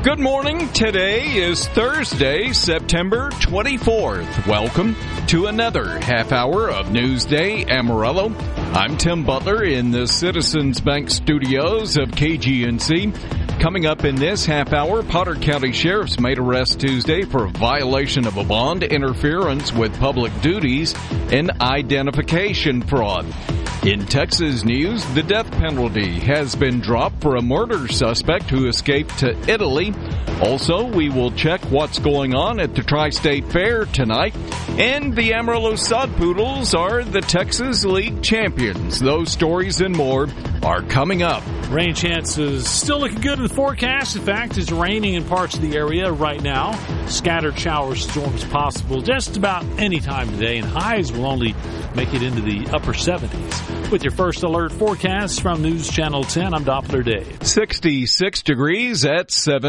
Good morning. Today is Thursday, September 24th. Welcome to another half hour of Newsday Amarillo. I'm Tim Butler in the Citizens Bank studios of KGNC. Coming up in this half hour, Potter County Sheriff's made arrest Tuesday for violation of a bond, interference with public duties, and identification fraud. In Texas news, the death penalty has been dropped for a murder suspect who escaped to Italy. Also, we will check what's going on at the Tri-State Fair tonight. And the Amarillo Sod Poodles are the Texas League champions. Those stories and more are coming up. Rain chances still looking good in the forecast. In fact, it's raining in parts of the area right now. Scattered shower storms possible just about any time today, and highs will only make it into the upper 70s. With your first alert forecast from News Channel 10, I'm Doppler Dave. 66 degrees at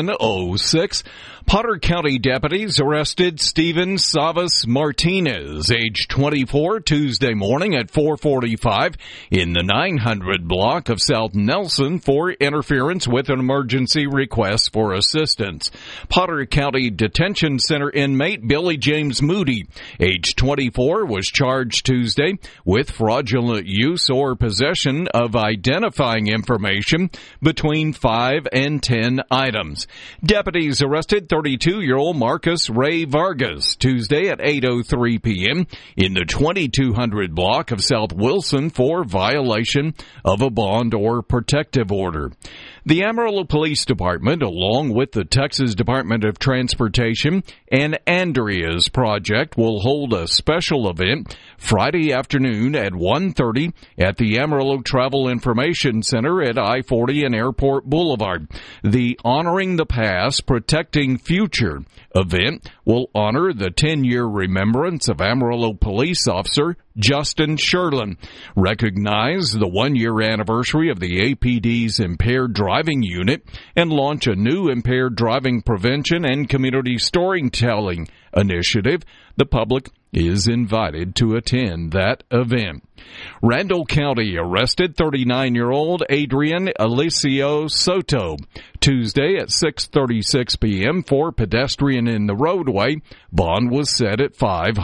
7:06. Potter County deputies arrested Steven Savas Martinez, age 24, Tuesday morning at 4:45 in the 900 block of South Nelson for interference with an emergency request for assistance. Potter County Detention Center inmate Billy James Moody, age 24, was charged Tuesday with fraudulent use or possession of identifying information between 5 and 10 items. Deputies arrested 32-year-old Marcus Ray Vargas Tuesday at 8:03 p.m. in the 2200 block of South Wilson for violation of a bond or protective order. The Amarillo Police Department, along with the Texas Department of Transportation and Andrea's Project, will hold a special event Friday afternoon at 1:30 at the Amarillo Travel Information Center at I-40 and Airport Boulevard. The Honoring the Past, Protecting Future event will honor the 10-year remembrance of Amarillo Police Officer Justin Sherlin, recognize the 1-year anniversary of the APD's Impaired Driving Unit, and launch a new impaired driving prevention and community storytelling initiative. The public is invited to attend that event. Randall County arrested 39-year-old Adrian Alicio Soto Tuesday at 6:36 p.m. for pedestrian in the roadway. Bond was set at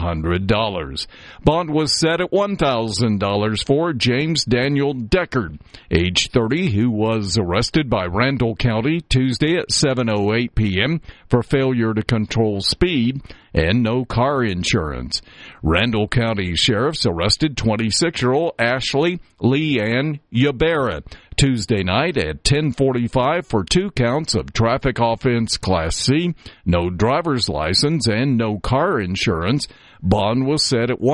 $500. Bond was set at $1,000 for James Daniel Deckard, age 30, who was arrested by Randall County Tuesday at 7:08 p.m. for failure to control speed and no car insurance. Randall County sheriffs arrested 26-year-old Ashley Leanne Ybarra Tuesday night at 10:45 for 2 counts of traffic offense Class C, no driver's license, and no car insurance. Bond was set at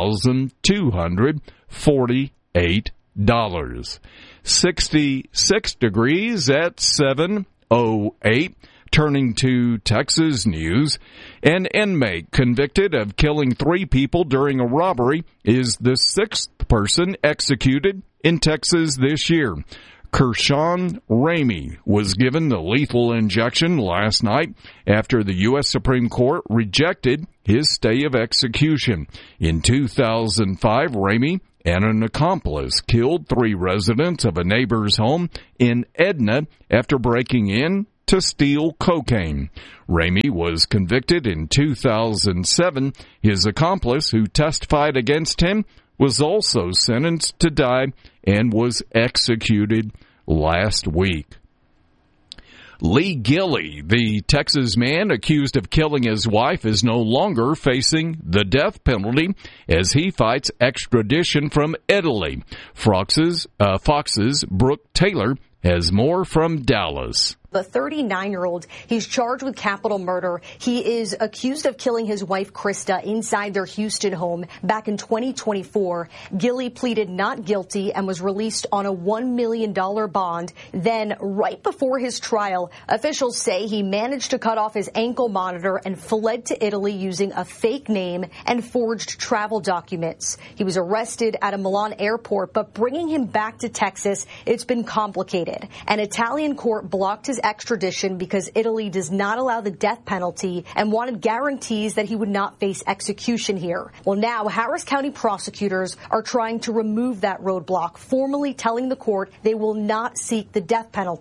$1,248. 66 degrees at 7:08. Turning to Texas news, an inmate convicted of killing 3 people during a robbery is the 6th person executed in Texas this year. Kershawn Ramey was given the lethal injection last night after the U.S. Supreme Court rejected his stay of execution. In 2005, Ramey and an accomplice killed 3 residents of a neighbor's home in Edna after breaking in to steal cocaine. Ramey was convicted in 2007. His accomplice, who testified against him, was also sentenced to die and was executed last week. Lee Gilley, the Texas man accused of killing his wife, is no longer facing the death penalty as he fights extradition from Italy. Fox's Brooke Taylor has more from Dallas. The 39-year-old, he's charged with capital murder. He is accused of killing his wife, Krista, inside their Houston home back in 2024. Gilley pleaded not guilty and was released on a $1 million bond. Then, right before his trial, officials say he managed to cut off his ankle monitor and fled to Italy using a fake name and forged travel documents. He was arrested at a Milan airport, but bringing him back to Texas, it's been complicated. An Italian court blocked his extradition because Italy does not allow the death penalty and wanted guarantees that he would not face execution here. Well, now Harris County prosecutors are trying to remove that roadblock, formally telling the court they will not seek the death penalty.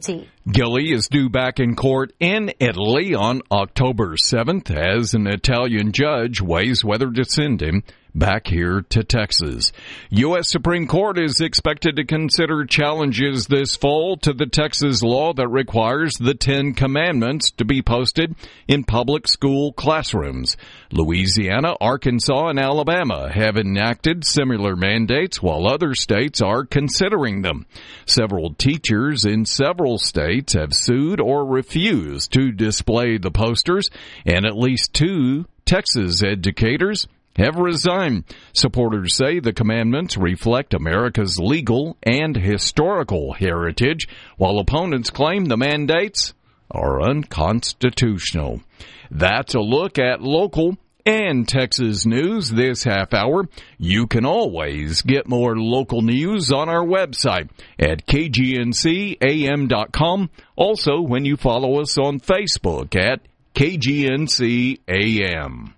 Gilly is due back in court in Italy on October 7th as an Italian judge weighs whether to send him back here to Texas. U.S. Supreme Court is expected to consider challenges this fall to the Texas law that requires the 10 Commandments to be posted in public school classrooms. Louisiana, Arkansas, and Alabama have enacted similar mandates, while other states are considering them. Several teachers in several states have sued or refused to display the posters, and at least 2 Texas educators have resigned. Supporters say the commandments reflect America's legal and historical heritage, while opponents claim the mandates are unconstitutional. That's a look at local and Texas news this half hour. You can always get more local news on our website at kgncam.com. Also, when you follow us on Facebook at KGNC-AM.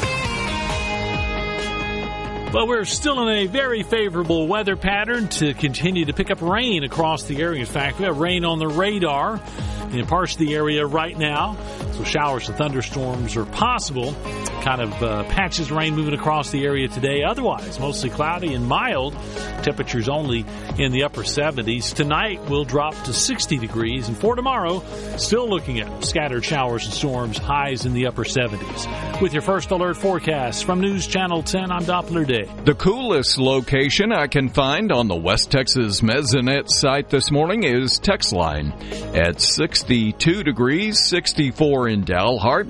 Well, we're still in a very favorable weather pattern to continue to pick up rain across the area. In fact, we have rain on the radar in parts of the area right now. So showers and thunderstorms are possible. Kind of patches of rain moving across the area today. Otherwise, mostly cloudy and mild. Temperatures only in the upper 70s. Tonight will drop to 60 degrees. And for tomorrow, still looking at scattered showers and storms, highs in the upper 70s. With your first alert forecast from News Channel 10, I'm Doppler Day. The coolest location I can find on the West Texas Mesonet site this morning is Texline at 62 degrees, 64 in Dalhart,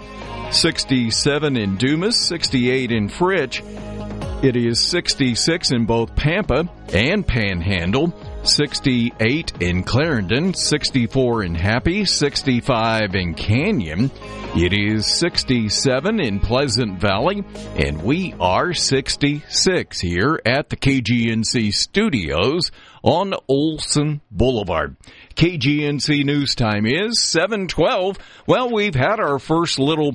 67 in Dumas, 68 in Fritch. It is 66 in both Pampa and Panhandle, 68 in Clarendon, 64 in Happy, 65 in Canyon. It is 67 in Pleasant Valley, and we are 66 here at the KGNC studios on Olson Boulevard. KGNC News Time is 7:12. Well, we've had our first little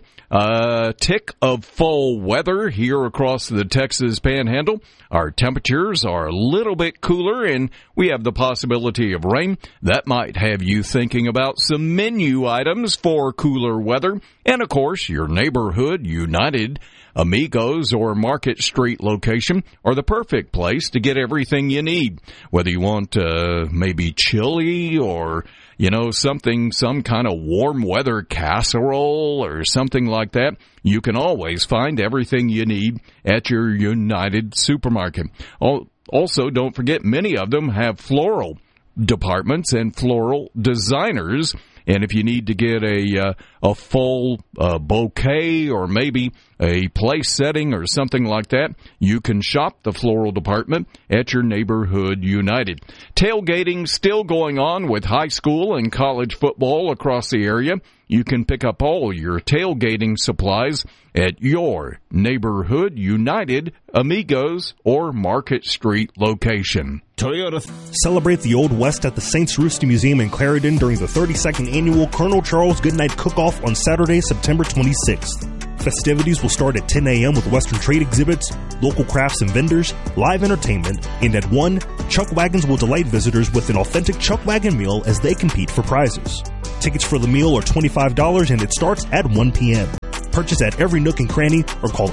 tick of fall weather here across the Texas Panhandle. Our temperatures are a little bit cooler, and we have the possibility of rain. That might have you thinking about some menu items for cooler weather. And, of course, your neighborhood United, Amigos, or Market Street location are the perfect place to get everything you need. Whether you want maybe chili or, some kind of warm weather casserole or something like that, you can always find everything you need at your United supermarket. Also, don't forget, many of them have floral departments and floral designers. And if you need to get a full bouquet or maybe a place setting or something like that, you can shop the floral department at your neighborhood United. Tailgating still going on with high school and college football across the area. You can pick up all your tailgating supplies at your neighborhood United, Amigos, or Market Street location. Toyota. Celebrate the Old West at the St. Cerusty Museum in Clarendon during the 32nd Annual Colonel Charles Goodnight Cook-Off on Saturday, September 26th. Festivities will start at 10 a.m. with Western trade exhibits, local crafts and vendors, live entertainment, and at 1, Chuck Wagons will delight visitors with an authentic Chuck Wagon meal as they compete for prizes. Tickets for the meal are $25 and it starts at 1 p.m. Purchase at every nook and cranny or call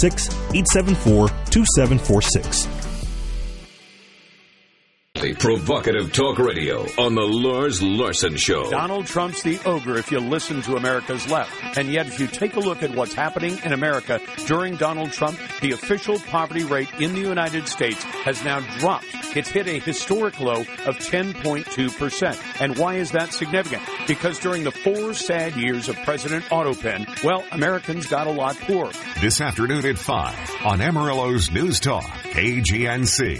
806-874-2746. Provocative talk radio on the Lars Larson Show. Donald Trump's the ogre if you listen to America's left. And yet if you take a look at what's happening in America during Donald Trump, the official poverty rate in the United States has now dropped. It's hit a historic low of 10.2%. And why is that significant? Because during the 4 sad years of President Otto Penn, well, Americans got a lot poorer. This afternoon at 5 on Amarillo's News Talk, KGNC.